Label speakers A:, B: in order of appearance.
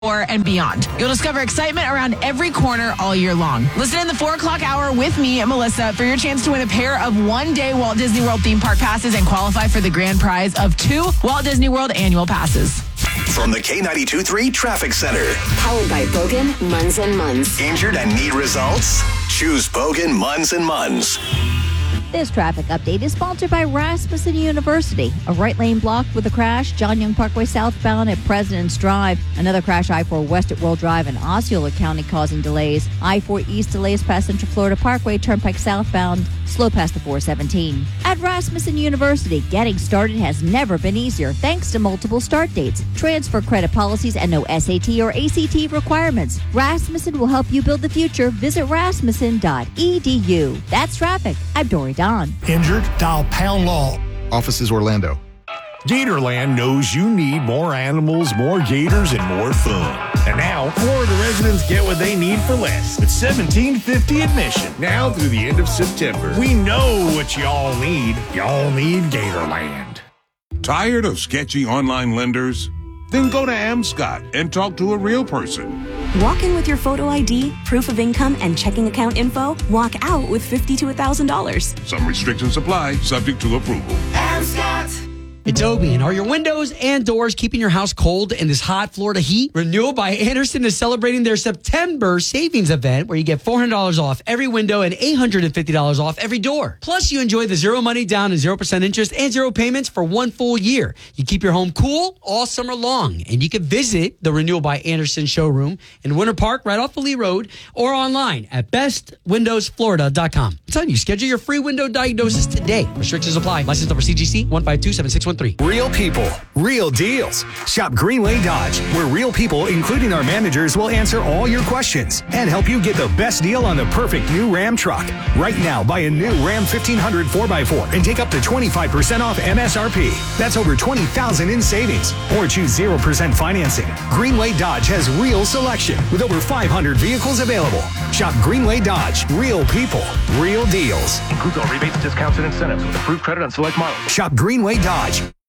A: and beyond. You'll discover excitement around every corner all year long. Listen in the 4 o'clock hour with me, Melissa, for your chance to win a pair of one-day Walt Disney World theme park passes and qualify for the grand prize of 2 Walt Disney World annual passes.
B: From the K92.3 Traffic Center.
C: Powered by Bogan, Munz & Munz.
B: Injured and need results? Choose Bogan, Munz & Munz.
D: This traffic update is sponsored by Rasmussen University. A right lane blocked with a crash, John Young Parkway southbound at President's Drive. Another crash, I-4 west at World Drive in Osceola County causing delays. I-4 east delays past Central Florida Parkway, Turnpike southbound, slow past the 417. At Rasmussen University, getting started has never been easier thanks to multiple start dates, transfer credit policies, and no SAT or ACT requirements. Rasmussen will help you build the future. Visit rasmussen.edu. That's traffic. I'm Dory Don.
E: Injured? Dial Pound Law.
F: Offices Orlando.
G: Gatorland knows you need more animals, more gators, and more fun. And now, Florida residents get what they need for less. It's $17.50 admission, now through the end of September. We know what y'all need. Y'all need Gatorland.
H: Tired of sketchy online lenders? Then go to Amscot and talk to a real person.
I: Walk in with your photo ID, proof of income, and checking account info. Walk out with $50 to $1,000.
H: Some restrictions apply, subject to approval.
I: Amscot!
J: It's Obi, and are your windows and doors keeping your house cold in this hot Florida heat? Renewal by Andersen is celebrating their September savings event where you get $400 off every window and $850 off every door. Plus, you enjoy the 0 money down and 0% interest and 0 payments for 1 full year. You keep your home cool all summer long, and you can visit the Renewal by Andersen showroom in Winter Park right off the Lee Road or online at bestwindowsflorida.com. I'm telling you, schedule your free window diagnosis today. Restrictions apply. License number CGC 1527613.
K: Real people, real deals. Shop Greenway Dodge, where real people, including our managers, will answer all your questions and help you get the best deal on the perfect new Ram truck. Right now, buy a new Ram 1500 4x4 and take up to 25% off MSRP. That's over $20,000 in savings. Or choose 0% financing. Greenway Dodge has real selection with over 500 vehicles available. Shop Greenway Dodge, real people, real deals.
L: Includes all rebates, discounts, and incentives with approved credit on select models.
K: Shop Greenway Dodge.